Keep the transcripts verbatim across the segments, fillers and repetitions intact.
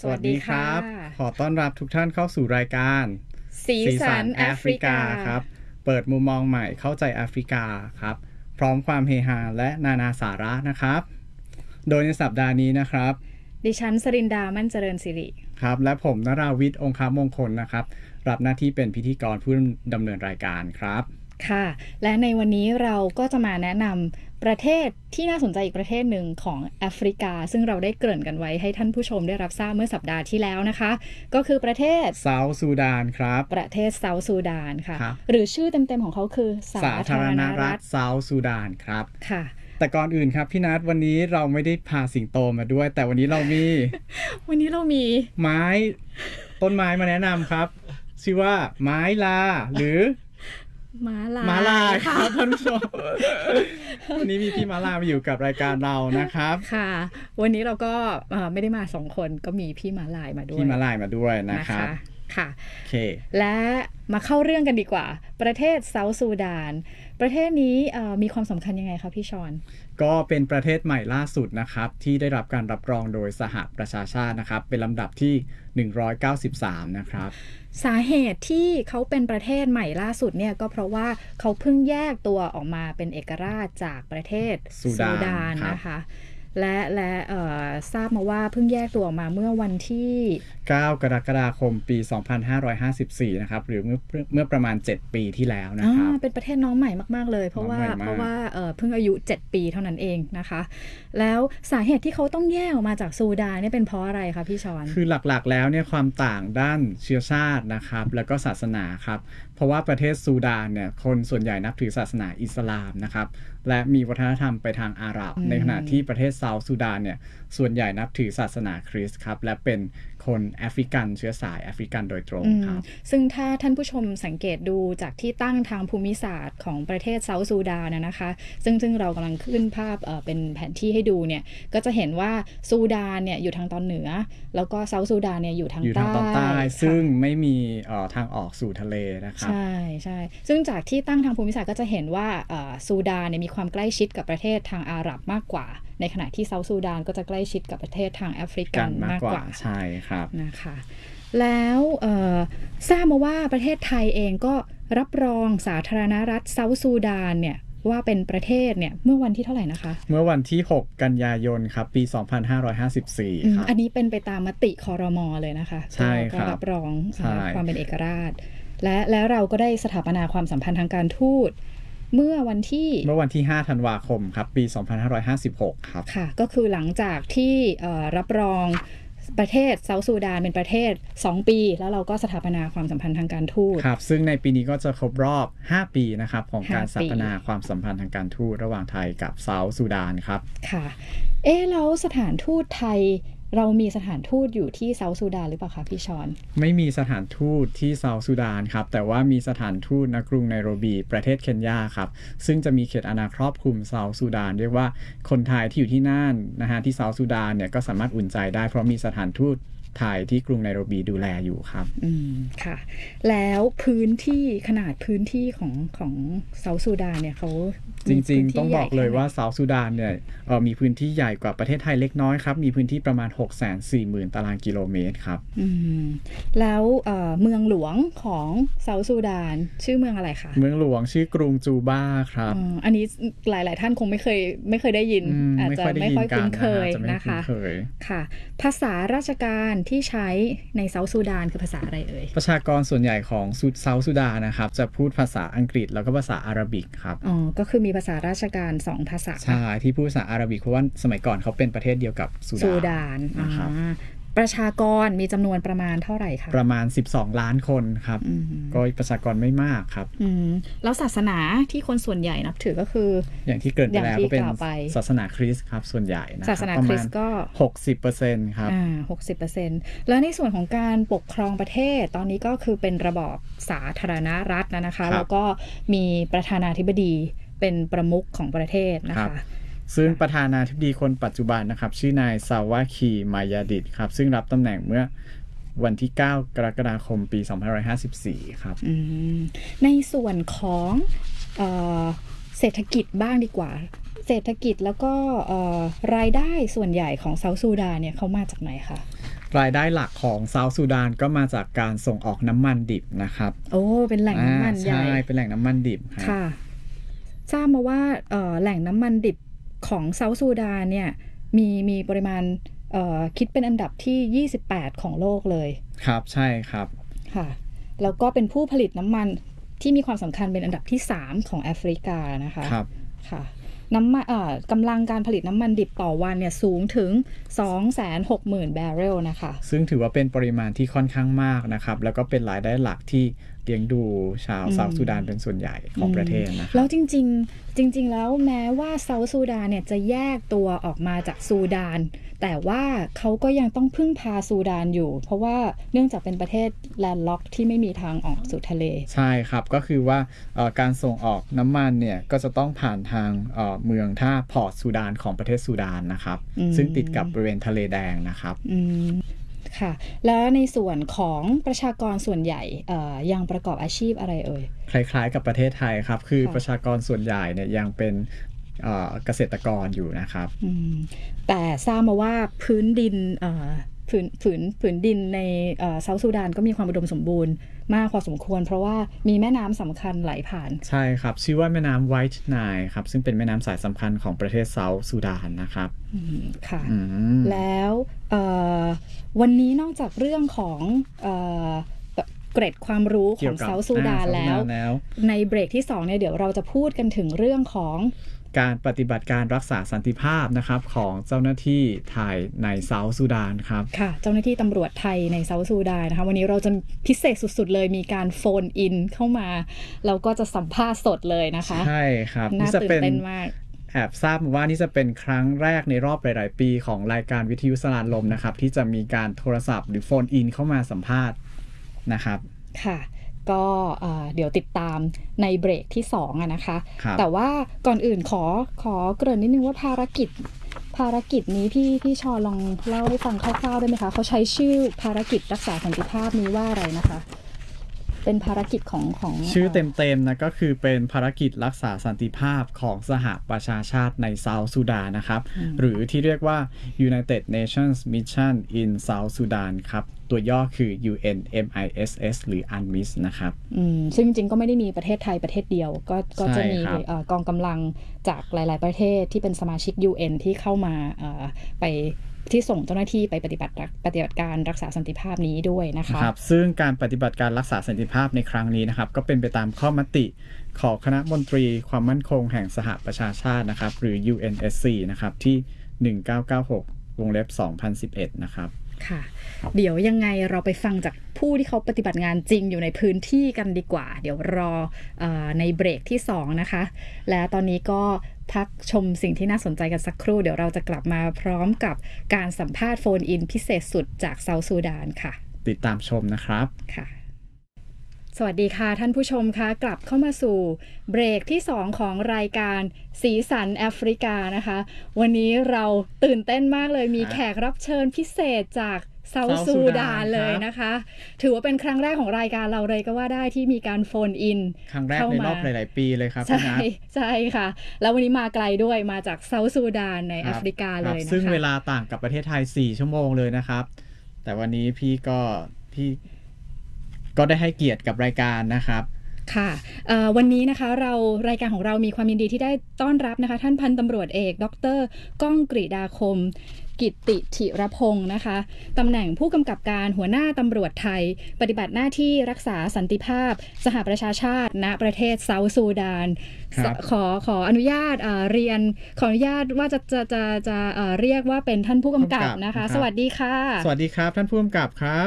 สวัสดีครับขอต้อนรับทุกท่านเข้าสู่รายการสีสันแอฟริกาครับเปิดมุมมองใหม่เข้าใจแอฟริกาครับพร้อมความเฮฮาและนานาสาระนะครับโดยในสัปดาห์นี้นะครับดิฉันสรินดามั่นเจริญสิริครับและผมนราวิทย์องคมงคลนะครับรับหน้าที่เป็นพิธีกรผู้ดำเนินรายการครับค่ะและในวันนี้เราก็จะมาแนะนำประเทศที่น่าสนใจอีกประเทศหนึ่งของแอฟริกาซึ่งเราได้เกริ่นกันไว้ให้ท่านผู้ชมได้รับทราบเมื่อสัปดาห์ที่แล้วนะคะก็คือประเทศเซาท์ซูดานครับประเทศเซาท์ซูดานค่ะหรือชื่อเต็มๆของเขาคือสาธารณรัฐเซาท์ซูดานครับค่ะแต่ก่อนอื่นครับพี่นัทวันนี้เราไม่ได้พาสิงโตมาด้วยแต่วันนี้เรามีวันนี้เรามีไม้ต้นไม้มาแนะนำครับชื่อว่าไม้ลาหรือม้าลายม้าลายครับท่านผู้ชมวันนี้มีพี่ม้าลายมาอยู่กับรายการเรานะครับค่ะวันนี้เราก็ไม่ได้มาสองคนก็มีพี่ม้าลายมาด้วยพี่ม้าลายมาด้วยนะครับค่ะโอเคและมาเข้าเรื่องกันดีกว่าประเทศเซาท์ซูดานประเทศนี้มีความสำคัญยังไงคะพี่ชอนก็เป็นประเทศใหม่ล่าสุดนะครับที่ได้รับการรับรองโดยสหประชาชาตินะครับเป็นลำดับที่หนึ่งร้อยเก้าสิบสามนะครับสาเหตุที่เขาเป็นประเทศใหม่ล่าสุดเนี่ยก็เพราะว่าเขาเพิ่งแยกตัวออกมาเป็นเอกราชจากประเทศซูดานนะคะและและทราบมาว่าเพิ่งแยกตัวออกมาเมื่อวันที่เก้ากรกฎาคมปีสองพันห้าร้อยห้าสิบสี่นะครับหรือเมื่อเมื่อประมาณเจ็ดปีที่แล้วนะครับเป็นประเทศน้องใหม่มากๆเลยเพราะว่าเพราะว่าเพิ่งอายุเจ็ดปีเท่านั้นเองนะคะแล้วสาเหตุที่เขาต้องแยกออกมาจากซูดานเนี่ยเป็นเพราะอะไรคะพี่ชอนคือหลักๆแล้วเนี่ยความต่างด้านเชื้อชาตินะครับแล้วก็ศาสนาครับเพราะว่าประเทศซูดานเนี่ยคนส่วนใหญ่นับถือศาสนาอิสลามนะครับและมีวัฒนธรรมไปทางอาหรับในขณะที่ประเทศเซาท์ซูดานเนี่ยส่วนใหญ่นับถือศาสนาคริสต์ครับและเป็นคนแอฟริกันเชื้อสายแอฟริกันโดยตรงครับซึ่งถ้าท่านผู้ชมสังเกตดูจากที่ตั้งทางภูมิศาสตร์ของประเทศเซาท์ซูดานนะคะซึ่งซึ่งเรากำลังขึ้นภาพเอ่อเป็นแผนที่ให้ดูเนี่ยก็จะเห็นว่าซูดานเนี่ยอยู่ทางตอนเหนือแล้วก็เซาท์ซูดานเนี่ยอยู่ทางใต้อยู่ทางตอนใต้ซึ่งไม่มีเอ่อทางออกสู่ทะเลนะครับใช่ใช่ซึ่งจากที่ตั้งทางภูมิศาสตร์ก็จะเห็นว่าเอ่อซูดานเนี่ยมีความใกล้ชิดกับประเทศทางอาหรับมากกว่าในขณะที่เซาท์ซูดานก็จะใกล้ชิดกับประเทศทางแอฟริกันมากกว่าใช่ครับนะคะแล้วทราบมาว่าประเทศไทยเองก็รับรองสาธารณรัฐเซาท์ซูดานเนี่ยว่าเป็นประเทศเนี่ยเมื่อวันที่เท่าไหร่นะคะเมื่อวันที่หกกันยายนครับปีสองพันห้าร้อยห้าสิบสี่ครับอันนี้เป็นไปตามมติครม.เลยนะคะใช่ครับรับรองความเป็นเอกราชและแล้วเราก็ได้สถาปนาความสัมพันธ์ทางการทูตเมื่อวันที่เมื่อวันที่ห้าธันวาคมครับปีสองพันห้าร้อยห้าสิบหกครับค่ะก็คือหลังจากที่รับรองประเทศเซาท์ซูดานเป็นประเทศสองปีแล้วเราก็สถาปนาความสัมพันธ์ทางการทูตครับซึ่งในปีนี้ก็จะครบรอบห้าปีนะครับของการสถาปนาความสัมพันธ์ทางการทูตระหว่างไทยกับเซาท์ซูดานครับค่ะเอ๊ะแล้วสถานทูตไทยเรามีสถานทูตอยู่ที่เซาท์ซูดานหรือเปล่าคะพี่ชอนไม่มีสถานทูตที่เซาท์ซูดานครับแต่ว่ามีสถานทูตณกรุงไนโรบีประเทศเคนยาครับซึ่งจะมีเขตอาณาครอบคลุมเซาท์ซูดานเรียกว่าคนไทยที่อยู่ที่นั่นนะฮะที่เซาท์ซูดานเนี่ยก็สามารถอุ่นใจได้เพราะมีสถานทูตไทยที่กรุงไนโรบีดูแลอยู่ครับอืมค่ะแล้วพื้นที่ขนาดพื้นที่ของของเซาท์ซูดานเนี่ยเขาจริงๆต้องบอกเลยว่าเซาท์ซูดานเนี่ยเอ่อมีพื้นที่ใหญ่กว่าประเทศไทยเล็กน้อยครับมีพื้นที่ประมาณ หกแสนสี่หมื่น ตารางกิโลเมตรครับอืมแล้วเอ่อเมืองหลวงของเซาท์ซูดานชื่อเมืองอะไรคะเมืองหลวงชื่อกรุงจูบ้าครับอันนี้หลายๆท่านคงไม่เคยไม่เคยได้ยินอาจจะไม่ค่อยคุ้นเคยนะคะค่ะภาษาราชการที่ใช้ในเซาท์ซูดานคือภาษาอะไรเอ่ยประชากรส่วนใหญ่ของเซาท์ซูดานนะครับจะพูดภาษาอังกฤษแล้วก็ภาษาอาหรับิกครับอ๋อก็คือมีภาษาราชการสองภาษาใช่ที่พูดภาษาอาหรับิกเพราะว่าสมัยก่อนเขาเป็นประเทศเดียวกับซูดานนะครับประชากรมีจำนวนประมาณเท่าไหร่คะประมาณสิบสองล้านคนครับก็ประชากรไม่มากครับแล้วศาสนาที่คนส่วนใหญ่นับถือก็คืออย่างที่เกิดไปแล้วก็เป็นศาสนาคริสต์ครับส่วนใหญ่นะศาสนาคริสต์ก็หกสิบเปอร์เซ็นต์ ครับอ่า หกสิบเปอร์เซ็นต์ แล้วในส่วนของการปกครองประเทศตอนนี้ก็คือเป็นระบอบสาธารณรัฐนะคะแล้วก็มีประธานาธิบดีเป็นประมุขของประเทศนะคะซึ่งประธานาธิบดีคนปัจจุบันนะครับชื่อนายซาวาคีมายาดิตครับซึ่งรับตำแหน่งเมื่อวันที่เก้ากรกฎาคมปีสองพันห้าร้อยห้าสิบสี่ครับในส่วนของเอ่อเศรษฐกิจบ้างดีกว่าเศรษฐกิจแล้วก็รายได้ส่วนใหญ่ของเซาท์ซูดานเนี่ยเขามาจากไหนคะรายได้หลักของเซาท์ซูดานก็มาจากการส่งออกน้ำมันดิบนะครับโอ้เป็นแหล่งน้ำมันใหญ่ใช่เป็นแหล่งน้ำมันดิบค่ะทราบมาว่าแหล่งน้ำมันดิบของเซาท์ซูดานเนี่ยมีมีปริมาณคิดเป็นอันดับที่ยี่สิบแปดของโลกเลยครับใช่ครับค่ะแล้วก็เป็นผู้ผลิตน้ำมันที่มีความสำคัญเป็นอันดับที่สามของแอฟริกานะคะครับค่ะน้ำมันเอ่อกำลังการผลิตน้ำมันดิบต่อวันเนี่ยสูงถึง สองแสนหกหมื่น แบเรลนะคะซึ่งถือว่าเป็นปริมาณที่ค่อนข้างมากนะครับแล้วก็เป็นรายได้หลักที่เลี้ยงดูชาวเซาท์ซูดานเป็นส่วนใหญ่ของประเทศนะครับแล้วจริงๆจริงๆแล้วแม้ว่าเซาท์ซูดานเนี่ยจะแยกตัวออกมาจากซูดานแต่ว่าเขาก็ยังต้องพึ่งพาซูดานอยู่เพราะว่าเนื่องจากเป็นประเทศแลนด์ล็อกที่ไม่มีทางออกสู่ทะเลใช่ครับก็คือว่าการส่งออกน้ำมันเนี่ยก็จะต้องผ่านทางเมืองท่าพอร์ตซูดานของประเทศซูดานนะครับซึ่งติดกับบริเวณทะเลแดงนะครับค่ะแล้วในส่วนของประชากรส่วนใหญ่ยังประกอบอาชีพอะไรเอ่ยคล้ายๆกับประเทศไทยครับคือประชากรส่วนใหญ่เนี่ยยังเป็นเกษตรกรอยู่นะครับแต่ทราบมาว่าพื้นดินผืนผืนผืนดินในเซาท์ซูดานก็มีความอุดมสมบูรณ์มากพอสมควรเพราะว่ามีแม่น้ำสำคัญไหลผ่านใช่ครับชื่อว่าแม่น้ำไวท์ไนล์ครับซึ่งเป็นแม่น้ำสายสำคัญของประเทศเซาท์ซูดานนะครับค่ะแล้ววันนี้นอกจากเรื่องของเกร็ดความรู้ของเซาท์ซูดานแล้วในเบรกที่สองเนี่ยเดี๋ยวเราจะพูดกันถึงเรื่องของการปฏิบัติการรักษาสันติภาพนะครับของเจ้าหน้าที่ไทยในเซาท์ซูดานครับค่ะเจ้าหน้าที่ตำรวจไทยในเซาท์ซูดานนะคะวันนี้เราจะพิเศษสุดๆเลยมีการโฟนอินเข้ามาเราก็จะสัมภาษณ์สดเลยนะคะใช่ครับน่าตื่นเต้นมากแอบทราบมาว่านี่จะเป็นครั้งแรกในรอบหลายๆปีของรายการวิทยุสลานลมนะครับที่จะมีการโทรศัพท์หรือโฟนอินเข้ามาสัมภาษณ์นะครับค่ะก็เดี๋ยวติดตามในเบรกที่สองอะนะคะแต่ว่าก่อนอื่นขอขอเกริ่นนิดนึงว่าภารกิจภารกิจนี้พี่พี่ชอลองเล่าให้ฟังคร่าวๆได้ไหมคะเขาใช้ชื่อภารกิจรักษาสันติภาพนี้ว่าอะไรนะคะเป็นภารกิจของของชื่อเต็มๆนะก็คือเป็นภารกิจรักษาสันติภาพของสหประชาชาติในเซาท์ซูดานนะครับหรือที่เรียกว่า United Nations Mission in South Sudan ครับตัวย่อคือ ยู เอ็น เอ็ม ไอ เอส เอส หรือ อัน มิส นะครับซึ่งจริงๆก็ไม่ได้มีประเทศไทยประเทศเดียวก็ก็จะมีกองกำลังจากหลายๆประเทศที่เป็นสมาชิก ยู เอ็น ที่เข้ามาไปที่ส่งเจ้าหน้าที่ไปปฏิบัติปฏิบัติการรักษาสันติภาพนี้ด้วยนะคะครับซึ่งการปฏิบัติการรักษาสันติภาพในครั้งนี้นะครับก็เป็นไปตามข้อมติของคณะมนตรีความมั่นคงแห่งสหประชาชาตินะครับหรือ ยู เอ็น เอส ซี นะครับที่หนึ่งเก้าเก้าหกวงเล็บสองพันสิบเอ็ดนะครับค่ะเดี๋ยวยังไงเราไปฟังจากผู้ที่เขาปฏิบัติงานจริงอยู่ในพื้นที่กันดีกว่าเดี๋ยวรอเอ่อในเบรกที่สองนะคะและตอนนี้ก็พักชมสิ่งที่น่าสนใจกันสักครู่เดี๋ยวเราจะกลับมาพร้อมกับการสัมภาษณ์โฟนอินพิเศษสุดจากเซาท์ซูดานค่ะติดตามชมนะครับค่ะสวัสดีค่ะท่านผู้ชมคะกลับเข้ามาสู่เบรกที่สองของรายการสีสันแอฟริกานะคะวันนี้เราตื่นเต้นมากเลยมีแขกรับเชิญพิเศษจากเซาท์ซูดานเลยนะคะถือว่าเป็นครั้งแรกของรายการเราเลยก็ว่าได้ที่มีการโฟนอินครั้งแรกในรอบหลายๆปีเลยครับใช่ใช่ค่ะแล้ววันนี้มาไกลด้วยมาจากเซาท์ซูดานในแอฟริกาเลยนะคะซึ่งเวลาต่างกับประเทศไทยสี่ชั่วโมงเลยนะครับแต่วันนี้พี่ก็พี่ก็ได้ให้เกียรติกับรายการนะครับค่ะวันนี้นะคะเรารายการของเรามีความยินดีที่ได้ต้อนรับนะคะท่านพันตำรวจเอกดร.ก้องกฤษฎาคมกิตติธิรพงศ์นะคะตำแหน่งผู้กำกับการหัวหน้าตำรวจไทยปฏิบัติหน้าที่รักษาสันติภาพสหประชาชาติณประเทศเซาท์ซูดานขอขออนุญาตเรียนขออนุญาตว่าจะจะจะจะเรียกว่าเป็นท่านผู้กำกับนะคะสวัสดีค่ะสวัสดีครับท่านผู้กำกับครับ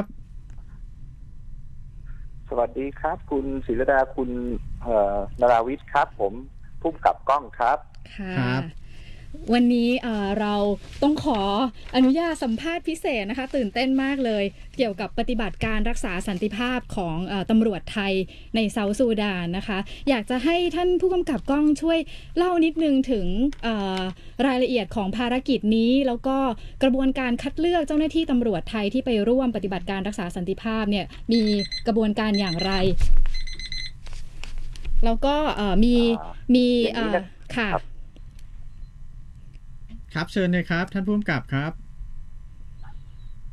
สวัสดีครับคุณศิรดาคุณนราวิทย์ครับผมผู้กำกับกล้องครับค่ะวันนี้เราต้องขออนุญาตสัมภาษณ์พิเศษนะคะตื่นเต้นมากเลยเกี่ยวกับปฏิบัติการรักษาสันติภาพของตำรวจไทยในเซาท์ซูดานนะคะอยากจะให้ท่านผู้กำกับกล้องช่วยเล่านิดนึงถึงรายละเอียดของภารกิจนี้แล้วก็กระบวนการคัดเลือกเจ้าหน้าที่ตำรวจไทยที่ไปร่วมปฏิบัติการรักษาสันติภาพเนี่ยมีกระบวนการอย่างไรแล้วก็มีมีค่ะครับเชิญเลยครับท่านผู้กำกับครับค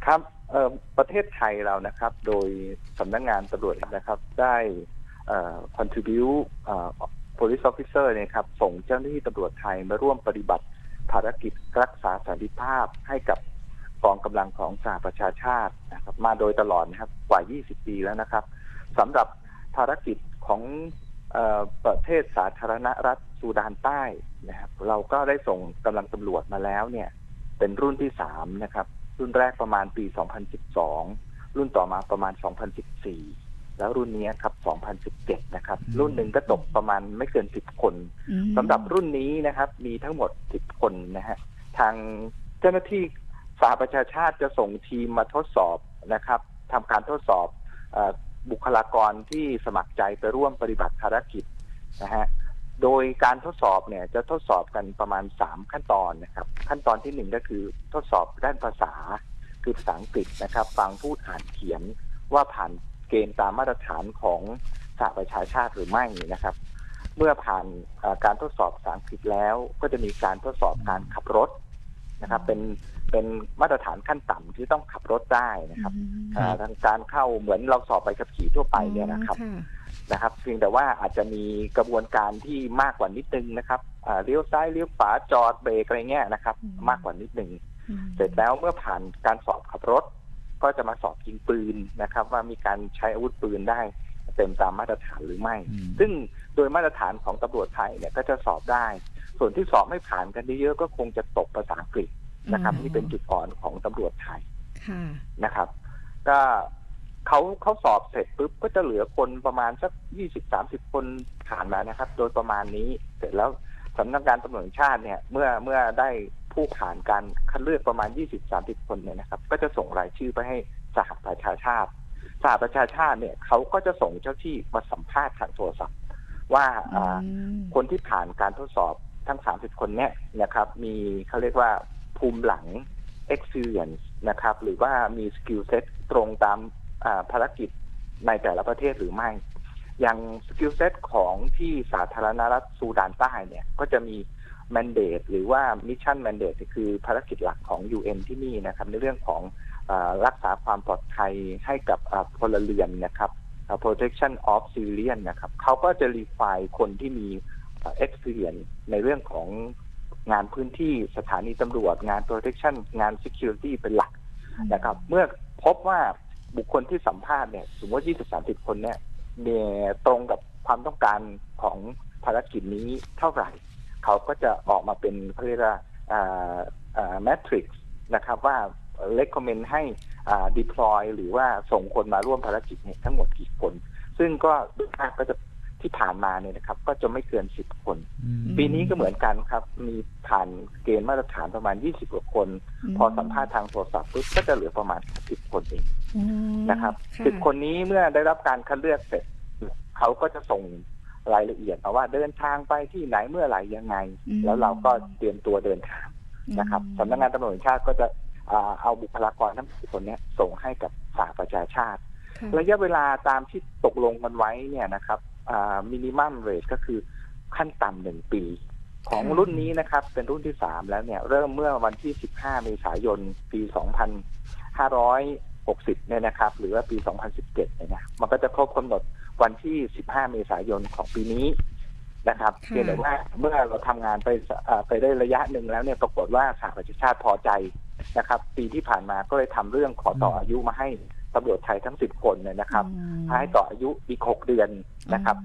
ครับเอ่อประเทศไทยเรานะครับโดยสำนักงานตำรวจนะครับได้เอ่อ contribute เอ่อ police officer เนี่ยครับส่งเจ้าหน้าที่ตำรวจไทยมาร่วมปฏิบัติภารกิจรักษาสันติภาพให้กับกองกำลังของสหประชาชาตินะครับมาโดยตลอดนะครับกว่ายี่สิบปีแล้วนะครับสำหรับภารกิจของเอ่อประเทศสาธารณรัฐซูดานใต้นะครับเราก็ได้ส่งกำลังตำรวจมาแล้วเนี่ยเป็นรุ่นที่สามนะครับรุ่นแรกประมาณปีสองพันสิบสองรุ่นต่อมาประมาณสองพันสิบสี่แล้วรุ่นนี้ครับสองพันสิบเจ็ดนะครับรุ่นหนึ่งก็ตกประมาณไม่เกินสิบคนสำหรับรุ่นนี้นะครับมีทั้งหมดสิบคนนะฮะทางเจ้าหน้าที่สหประชาชาติจะส่งทีมมาทดสอบนะครับทำการทดสอบบุคลากรที่สมัครใจไปร่วมปฏิบัติภารกิจนะฮะโดยการทดสอบเนี่ยจะทดสอบกันประมาณสามขั้นตอนนะครับขั้นตอนที่หนึ่งก็คือทดสอบด้านภาษาคือภาษาอังกฤษนะครับฟังพูดอ่านเขียนว่าผ่านเกณฑ์ตามมาตรฐานของสหประชาชาติหรือไม่นะครับเมื่อผ่านการทดสอบภาษาอังกฤษแล้วก็จะมีการทดสอบการขับรถนะครับเป็นเป็นมาตรฐานขั้นต่ำที่ต้องขับรถได้นะครับทางการเข้าเหมือนเราสอบใบขับขี่ทั่วไปเนี่ยนะครับนะครับเพียงแต่ว่าอาจจะมีกระบวนการที่มากกว่านิดนึงนะครับเลี้ยวซ้ายเลี้ยวขวาจอดเบรกอะไรเงี้ยนะครับมากกว่านิดนึงเสร็จแล้วเมื่อผ่านการสอบขับรถก็จะมาสอบยิงปืนนะครับว่ามีการใช้อาวุธปืนได้เต็มตามมาตรฐานหรือไม่ซึ่งโดยมาตรฐานของตำรวจไทยเนี่ยก็จะสอบได้ส่วนที่สอบไม่ผ่านกันเยอะๆก็คงจะตกภาษาอังกฤษนะครับนี่เป็นจุดอ่อนของตำรวจไทยนะครับก็เขาเขาสอบเสร็จปุ๊บก็จะเหลือคนประมาณสักยี่สิบสามสิบคนผ่านมานะครับโดยประมาณนี้เสร็จแล้วสำนักงานตำรวจแห่งชาติเนี่ยเมื่อเมื่อได้ผู้ผ่านการคัดเลือกประมาณยี่สิบสามสิบคนเนี่ยนะครับก็จะส่งรายชื่อไปให้สหประชาชาติสหประชาชาติเนี่ยเขาก็จะส่งเจ้าที่มาสัมภาษณ์ทางโทรศัพท์ว่าคนที่ผ่านการทดสอบทั้งสามสิบคนเนี่ยนะครับมีเขาเรียกว่าภูมิหลัง experience นะครับหรือว่ามี skill set ตรงตามภารกิจในแต่ละประเทศหรือไม่อย่าง skill set ของที่สาธารณรัฐซูดานใต้เนี่ยก็จะมี mandate หรือว่า mission mandate คือภารกิจหลักของ ยู เอ็น ที่นี่นะครับในเรื่องของรักษาความปลอดภัยให้กับพลเรือนนะครับ protection of civilian นะครับเขาก็จะ require คนที่มี experience ในเรื่องของงานพื้นที่สถานีตำรวจงาน protection งาน security เป็นหลักนะครับเมื่อพบว่าบุคคลที่สัมภาษณ์เนี่ยสมมติยี่สิบ สามสิบคนเนี่ยตรงกับความต้องการของภารกิจนี้เท่าไหร่เขาก็จะออกมาเป็นเขาเรียกว่าแมทริกซ์นะครับว่า recommend ให้ deploy หรือว่าส่งคนมาร่วมภารกิจเนี่ยทั้งหมดกี่คนซึ่งก็โดยมากก็จะที่ผ่านมาเนี่ยนะครับก็จะไม่เกินสิบคนปีนี้ก็เหมือนกันครับมีผ่านเกณฑ์มาตรฐานประมาณยี่สิบกว่าคนพอสัมภาษณ์ทางโทรศัพท์ปุ๊บก็จะเหลือประมาณสิบคนเองนะครับสิบคนนี้เมื่อได้รับการคัดเลือกเสร็จเขาก็จะส่งรายละเอียดมาว่าเดินทางไปที่ไหนเมื่อไหร่ยังไงแล้วเราก็เตรียมตัวเดินทางนะครับสำนักงานตำรวจแห่งชาติก็จะเอาบุคลากรทั้งสิบคนนี้ส่งให้กับสหประชาชาติระยะเวลาตามที่ตกลงกันไว้เนี่ยนะครับมินิมัมเรทก็คือขั้นต่ำหนึ่งปีของรุ่นนี้นะครับเป็นรุ่นที่สามแล้วเนี่ยเริ่มเมื่อวันที่สิบห้าเมษายนปีสองพันห้าร้อยหกสิบเนี่ยนะครับหรือว่าปีสองพันสิบเจ็ดเนี่ยนะมันก็จะครบกำหนดวันที่สิบห้าเมษายนของปีนี้นะครับเพียงแต่ว่าเมื่อเราทำงานไปไปได้ระยะหนึ่งแล้วเนี่ยปรากฏว่าสหประชาชาติพอใจนะครับปีที่ผ่านมาก็เลยทำเรื่องขอต่ออายุมาให้ตำรวจไทยทั้งสิบคนเนี่ยนะครับให้ต่ออายุอีกหกเดือนนะครับ